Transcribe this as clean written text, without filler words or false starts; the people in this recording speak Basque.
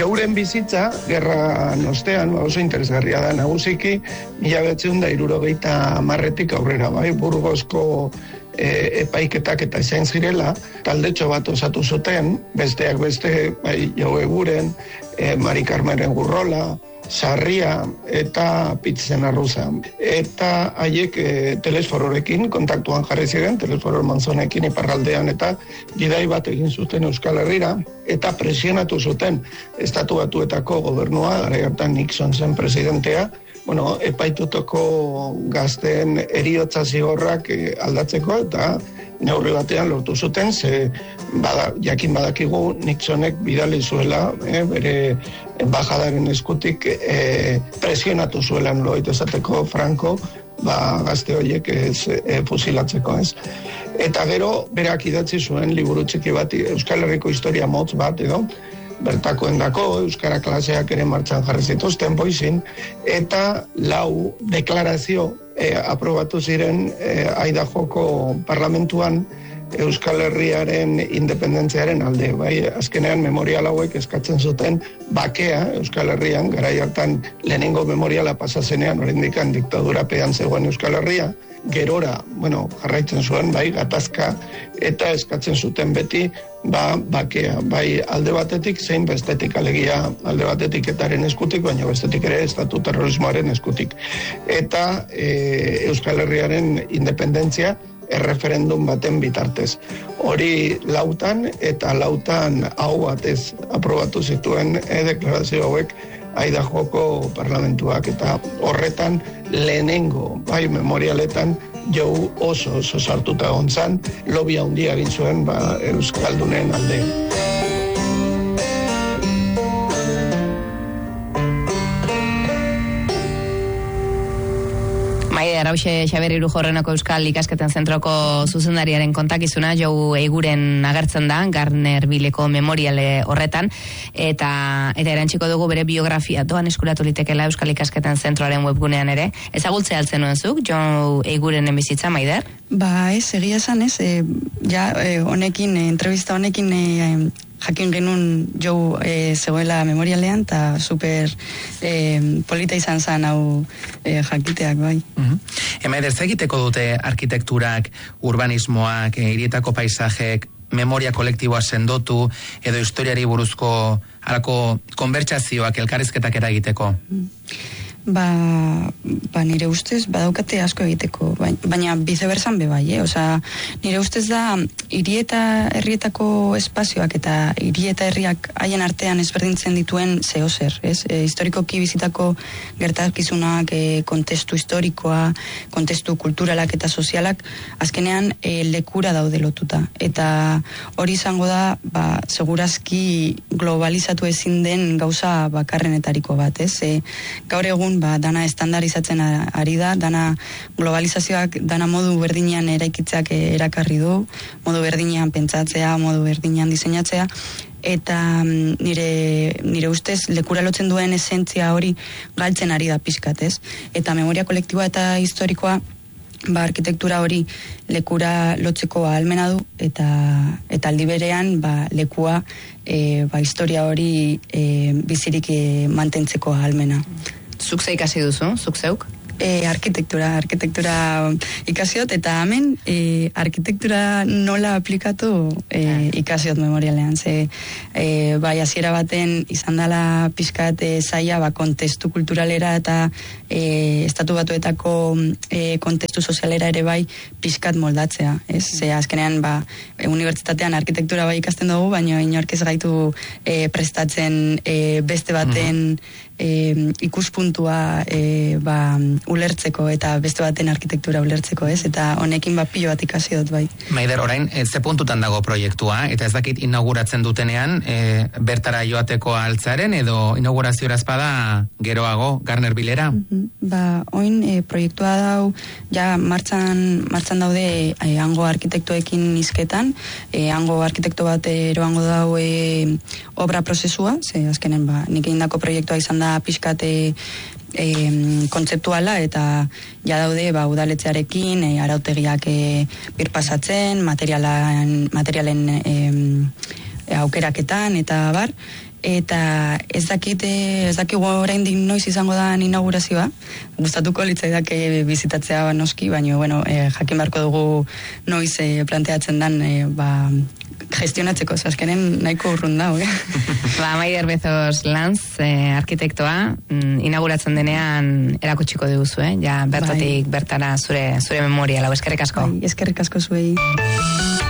Jouren bizitza, gerra ostean, oso interesgarria da nagusiki, 1970 aurrera, bai, Burgosko epaiketak eta izan zirela, taldetxo bat osatu zuten, besteak beste, bai, Jau Eguren, Mari Carmenen Gurrola, Sarria eta Pitzen Arruza. Eta haiek telesfororekin kontaktuan jarri ziren, telesforor Manzonekin iparraldean, eta gidai bat egin zuten Euskal Herrira, eta presionatu zuten Estatu Batuetako gobernua, gara hartan Nixon zen presidentea, epaitutako gazteen heriotza zigorrak aldatzeko, eta neurri batean lortu zuten, jakin badakigu Nixonek bidali zuela, bere embajadaren eskutik presionatu zuela nolabait esateko Franco, gazte horiek fusilatzeko, ez. Eta gero, berak idatzi zuen liburu txiki bat, Euskal Herriko historia motz bat, edo, bertakoendako, euskara klaseak ere martxan jarri zituzten boizin, eta 4 deklarazio aprobatu ziren Aidajoko parlamentuan Euskal Herriaren independentziaren alde, bai, azkenean memorial hauek eskatzen zuten bakea Euskal Herrian, garai hartan lehenengo memoriala pasazenean, oraindikan diktadurapean zegoen Euskal Herria, gerora, jarraitzen zuen, bai, gatazka, eta eskatzen zuten beti, bakea, bai, alde batetik, zein bestetik, alegia alde batetik etaren eskutik, baina bestetik ere estatu terrorismoaren eskutik. Eta Euskal Herriaren independentzia erreferendum baten bitartez. Hori 4 eta 4 hau batez aprobatu zituen deklarazio hauek Aidajoko parlamentuak, eta horretan lehenengo, bai, memorialetan Jau oso sartuta egon zan, lobia handia egin zuen Euskaldunen alde. Arauxe Xabier Irujorrenoko Euskal Ikasketen Zentroko zuzendariaren kontakizuna Jau Eguren agertzen da, Garnerbileko memoriale horretan, eta erantziko dugu bere biografia doan eskuratu litekela Euskal Ikasketen Zentroaren webgunean ere. Ezagultzea altzen nuenzuk, Jau Egurenen bizitza, Maider? Ez, egia esan ez, honekin, entrevista honekin jakin genuen Jau zegoela memorialean, eta super polita izan zen hau jakiteak, bai. Maider, ze egiteko dute arkitekturak, urbanismoak, hirietako paisajek, memoria kolektiboa sendotu, edo historiari buruzko halako konbertsazioak, elkarrizketak eragiteko? Nire ustez badaukate asko egiteko, baina bizebersan be bai, nire ustez da hiri eta herrietako espazioak eta hiri eta herriak haien artean ezberdintzen dituen zeozer, ez? Historikoki bizitako gertakizunak, kontestu historikoa, kontestu kulturalak eta sozialak, azkenean lekura daude lotuta. Eta hori izango da, segurazki globalizatu ezin den gauza bakarrenetariko bat, ez? Gaur egun dana estandarizatzen ari da, dana globalizazioak dana modu berdinean eraikitzeak erakarri du, modu berdinean pentsatzea, modu berdinean diseinatzea, eta nire ustez lekura lotzen duen esentzia hori galtzen ari da pixkat, ez? Eta memoria kolektiboa eta historikoa arkitektura hori lekura lotzeko ahalmena du, eta aldi berean lekua historia hori bizirik mantentzeko ahalmena. Zuk ze ikasi duzu, zuk zeuk? Arkitektura ikasiot, eta hemen arkitektura nola aplikatu ikasiot memorialean. Hasiera baten izan dela pixkat zaila kontestu kulturalera eta Estatu Batuetako kontestu sozialera ere bai pixkat moldatzea. Azkenean unibertsitatean arkitektura bai ikasten dugu, baina inork ez gaitu prestatzen beste baten ikuspuntua ulertzeko eta beste baten arkitektura ulertzeko, ez? Eta honekin pilo bat ikasi dut, bai. Maider, orain, ze puntutan dago proiektua, eta ez dakit inauguratzen dutenean, bertara joateko altzaren, edo inaugurazio espada geroago, Garnerbilera? Oin, proiektua dau, ja martxan daude hango arkitektoekin izketan, hango arkitekto bat eroango dau obra prozesua, azkenen, nik egindako proiektua izan da pixkate kontzeptuala, eta ja daude udaletxearekin arautegiak birpasatzen, materialen aukeraketan eta bar, eta ez dakigu oraindik noiz izango da inaugurazioa. Gustatuko litzaidake bizitatzea noski, baina jakin beharko dugu noiz planteatzen dan gestionatzeko, azkenen nahiko urrun da, Maider Bezos Lanz, arkitektoa, inauguratzen denean erakutsiko duzu, ja bertatik bertara zure memoria, lau, eskerrik asko. Eskerrik asko zuei.